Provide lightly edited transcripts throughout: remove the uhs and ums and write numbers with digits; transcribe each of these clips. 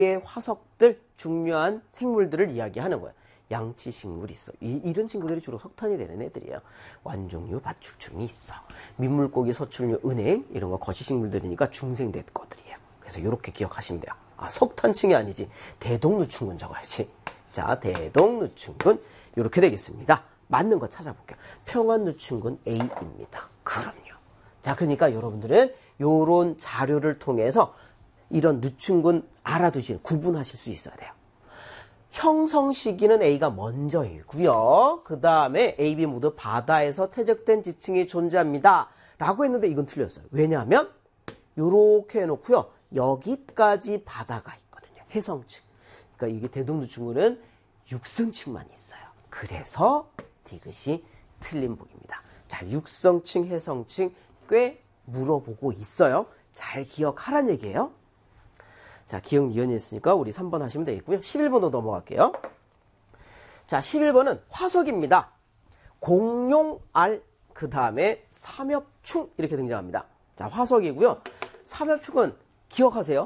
화석들, 중요한 생물들을 이야기하는 거예요. 양치식물이 있어. 이런 친구들이 주로 석탄이 되는 애들이에요. 완종류, 밭축충이 있어. 민물고기, 서출류, 은행 이런 거 거시식물들이니까 중생대 것들이에요. 그래서 이렇게 기억하시면 돼요. 아, 석탄층이 아니지. 대동루충군 적어야지. 자, 대동루충군 이렇게 되겠습니다. 맞는 거 찾아볼게요. 평안루충군 A입니다. 그럼요. 자, 그러니까 여러분들은 요런 자료를 통해서 이런 누충군 알아두시는, 구분하실 수 있어야 돼요. 형성 시기는 A가 먼저이고요. 그 다음에 A, B 모두 바다에서 퇴적된 지층이 존재합니다. 라고 했는데 이건 틀렸어요. 왜냐하면 요렇게 해놓고요. 여기까지 바다가 있거든요. 해성층. 그러니까 이게 대동누충군은 육성층만 있어요. 그래서 디귿이 틀린 복입니다. 자, 육성층, 해성층 꽤 물어보고 있어요. 잘 기억하란 얘기예요. 자, 기억 니은이 있으니까 우리 3번 하시면 되겠고요. 11번으로 넘어갈게요. 자, 11번은 화석입니다. 공룡알, 그 다음에 삼엽충 이렇게 등장합니다. 자, 화석이고요. 삼엽충은 기억하세요.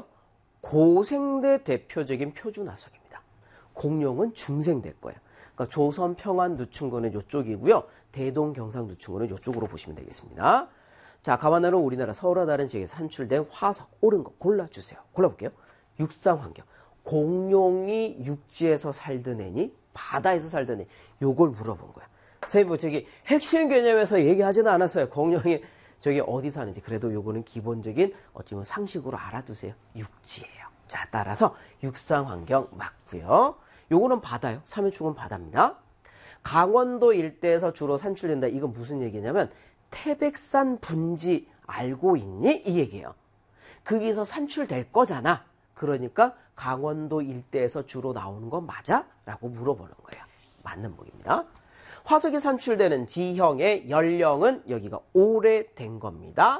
고생대 대표적인 표준화석입니다. 공룡은 중생대 거예요. 그러니까 조선 평안 누충군은 이쪽이고요. 대동 경상 누충군은 이쪽으로 보시면 되겠습니다. 자, 감안하는 우리나라 서울과 다른 지역에서 산출된 화석, 옳은 거 골라주세요. 골라볼게요. 육상 환경. 공룡이 육지에서 살던 애니, 바다에서 살던 애, 요걸 물어본 거야. 선생님, 뭐 저기 핵심 개념에서 얘기하지는 않았어요. 공룡이 저기 어디 사는지. 그래도 요거는 기본적인 어찌보면 상식으로 알아두세요. 육지예요. 자, 따라서 육상 환경 맞고요. 요거는 바다요. 삼엽충은 바다입니다. 강원도 일대에서 주로 산출된다. 이건 무슨 얘기냐면 태백산 분지 알고 있니? 이 얘기예요. 거기서 산출될 거잖아. 그러니까 강원도 일대에서 주로 나오는 거 맞아? 라고 물어보는 거예요. 맞는 복입니다. 화석이 산출되는 지형의 연령은 여기가 오래된 겁니다.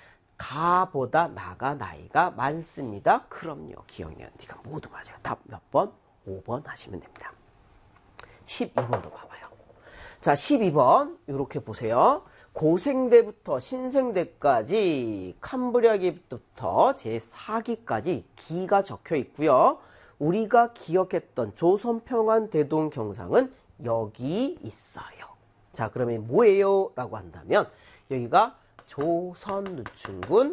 가보다 나가 나이가 많습니다. 그럼요. 기억력 니가 모두 맞아요. 답 몇 번? 5번 하시면 됩니다. 12번도 봐봐요. 자, 12번 이렇게 보세요. 고생대부터 신생대까지 캄브리아기부터 제4기까지 기가 적혀 있고요. 우리가 기억했던 조선평안 대동경상은 여기 있어요. 자, 그러면 뭐예요? 라고 한다면 여기가 조선누충군,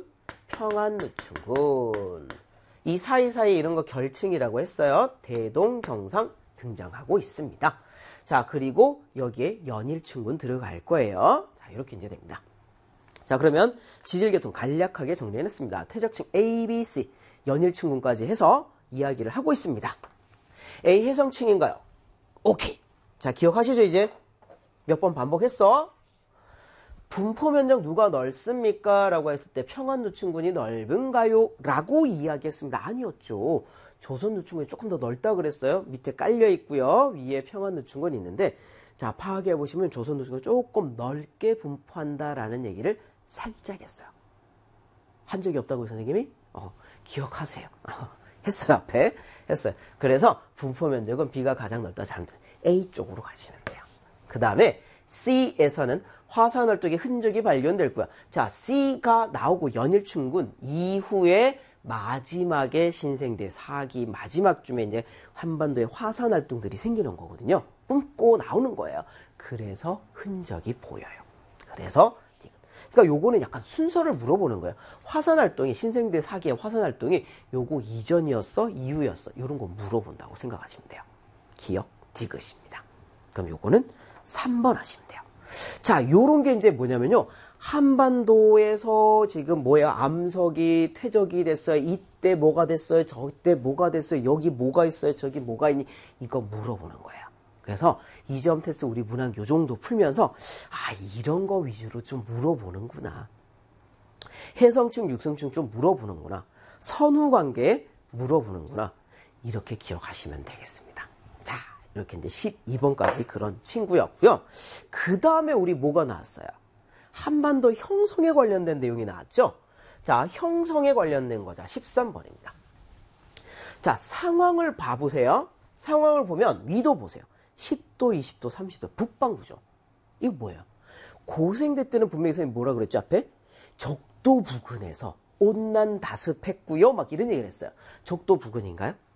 평안누충군. 이 사이사이 이런 거 결층이라고 했어요. 대동경상 등장하고 있습니다. 자, 그리고 여기에 연일충군 들어갈 거예요. 자, 이렇게 이제 됩니다. 자, 그러면 지질계통 간략하게 정리해냈습니다. 퇴적층 A, B, C, 연일충군까지 해서 이야기를 하고 있습니다. A 해성층인가요? 오케이. 자, 기억하시죠, 이제? 몇 번 반복했어? 분포 면적 누가 넓습니까? 라고 했을 때 평안누충군이 넓은가요? 라고 이야기했습니다. 아니었죠. 조선누충군이 조금 더 넓다 그랬어요. 밑에 깔려 있고요. 위에 평안누충군이 있는데, 자, 파악해 보시면 조선누충군이 조금 넓게 분포한다라는 얘기를 살짝 했어요. 한 적이 없다고요, 선생님이? 기억하세요. 했어요, 앞에. 했어요. 그래서 분포 면적은 B가 가장 넓다. 잘 A 쪽으로 가시면 돼요. 그 다음에 C에서는 화산월동의 흔적이 발견될 거야. 자, C가 나오고 연일충군 이후에 마지막에 신생대 4기 마지막쯤에 이제 한반도에 화산활동들이 생기는 거거든요. 뿜고 나오는 거예요. 그래서 흔적이 보여요. 그래서 그러니까 요거는 약간 순서를 물어보는 거예요. 화산활동이 신생대 4기의 화산활동이 요거 이전이었어? 이후였어? 요런 거 물어본다고 생각하시면 돼요. 기억, 디귿입니다. 그럼 요거는 3번 하시면 돼요. 자, 요런 게 이제 뭐냐면요. 한반도에서 지금 암석이 퇴적이 됐어요. 이때 뭐가 됐어요. 저때 뭐가 됐어요. 여기 뭐가 있어요. 저기 뭐가 있니. 이거 물어보는 거예요. 그래서 2점 테스트 우리 문항 요 정도 풀면서 이런 거 위주로 좀 물어보는구나. 해성층, 육성층 좀 물어보는구나. 선후관계 물어보는구나. 이렇게 기억하시면 되겠습니다. 자, 이렇게 이제 12번까지 그런 친구였고요. 그 다음에 우리 뭐가 나왔어요? 한반도 형성에 관련된 내용이 나왔죠? 자, 형성에 관련된 거자 13번입니다. 자, 상황을 봐보세요. 상황을 보면 위도 보세요. 10도, 20도, 30도 북방구죠. 이거 뭐예요? 고생대 때는 분명히 선생님이 뭐라 그랬죠? 앞에? 적도 부근에서 온난 다습했고요. 막 이런 얘기를 했어요. 적도 부근인가요?